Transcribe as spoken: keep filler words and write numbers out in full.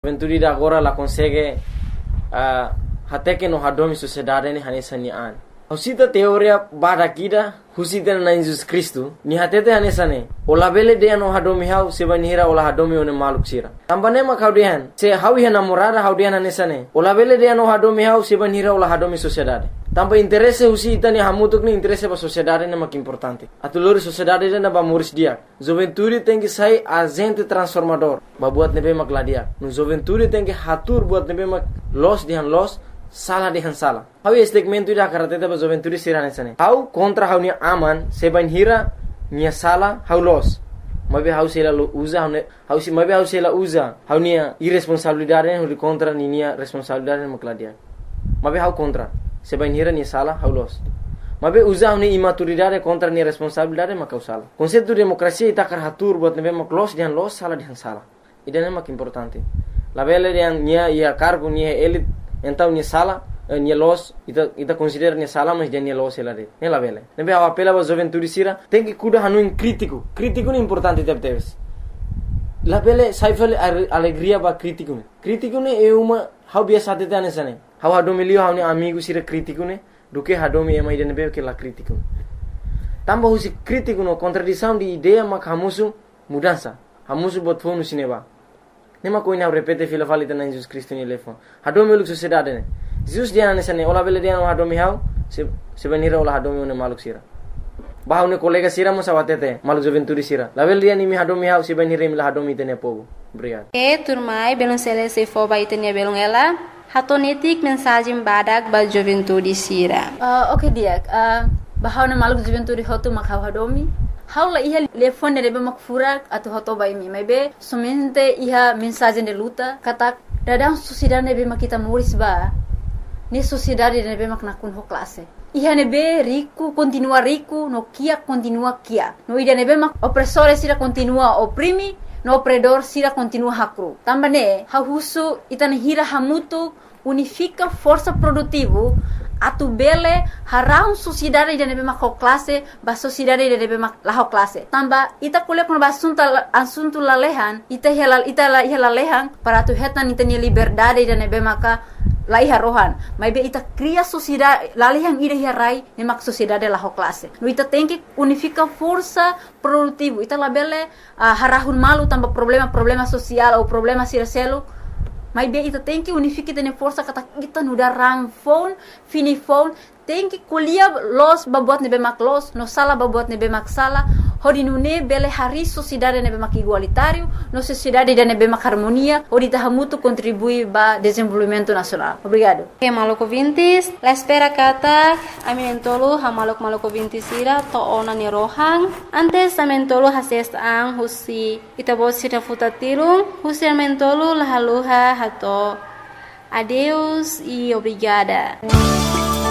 Juventude agora ela consegue uh, até que no hadomi sociedade ne hanesa ni an. Husita teoria bada kida husita na Jesus Kristo ni hatete hanesa ne. Ola bele de no hadomi hau seba nihira ola hadomi one maluk sira. Tambane ma kaudihan se hawi hana morada haudihan hanesa ne. Ola bele de no hadomi hau seba nihira ola hadomi sociedade. Tampa interesse husita ni hamutuk ni interesse ba sociedade ne mak importante. Atulori sociedade na ba moris dia. Juventude tem que sair agente transformador. Ba buat nebe mak ladia. No juventude tem que hatur buat nebe mak los dihan los salah dihan salah. Hau segmento ida karateta ba juventude sirane sane. Hau kontra hau ni aman seban hira ni salah hau los. Mabe hau sela usa hau hau si mabe hau sela usa hau ni irresponsabilidade hau contra ni ni responsabilidade mak ladia. Mabe hau kontra seban hira ni salah hau los. Mabe usa ni imaturidade contra ni responsabilidade mak salah. Konsepto demokrasia ita karatur buat nebe mak los dihan los salah dihan salah. Ida mak importante. La bele dihan nia ia cargo ni elit então ni sala ni los ita ita considera ni sala mas dia ni los ela de ne la bele nebe a apela ba juventude sira tem que cuidar hanu crítico crítico ni importante teve teves la bele saifale alegria ba crítico ne crítico ne é uma how biasa de tane sane how hadomilio how ni amigo sira crítico ne do que hadomi é mais de nebe que la crítico tamba husi crítico no contradição de ideia mak hamusu mudança hamusu bot fonu sineba nema koina repete fila falita na Jesus Kristo ni lefon hadomi luk sociedade ne Jesus dia na sane ola bele dia no hadomi hau se se venira ola hadomi ne maluk sira bahau ne kolega sira mo sawatete maluk juventude sira la bele dia ni mi hadomi hau se venira mi la hadomi tene pogo obrigado e turmai belum sele se fo ba itenia belum ela hatonetik mensagem badak ba juventude sira uh, okay dia uh, bahau ne maluk juventude hotu makau hadomi Haula iha telefone de mak furak atau hoto bai mi maybe somente iha mensagem de luta kata dadang sociedade nebe mak kita muris ba ni sociedade nebe mak nakun ho classe iha nebe rico continua rico no kia continua kia no ida nebe mak opressore sira continua oprimi no opredor sira continua hakru tambane ha husu itane hira hamutu unifica força produtivo atu bele harau sociedade de nebe mak classe ba sociedade de nebe mak la classe tamba ita kule kun basunta asunto lalehan ita helal ita la helalehan para tu hetan ita ni liberdade de nebe maka lai harohan mai be ita cria sociedade lalehan ida hirai ne mak sociedade la classe no ita tem que unifica força produtivo ita la bele uh, harahun malu tamba problema problema social ou problema siraselo mas bem, ita tem que unificar tene força kata kita nuda ram phone, fini phone, tem que colher los babuat nebe mak los, no sala babuat nebe mak sala, hodi nune bele hari sociedade nebe mak igualitário, no sociedade de nebe mak harmonia, hodi tahamutu contribui ba desenvolvimento nacional. Obrigado. Okay, maloko vintis, la espera kata, aminentolo ha malok maloko vintis ira to ona ni rohang, antes amentolo hases ang husi itabos sira futatirung, husi amentolo lahaluha hato. Adeus e obrigada.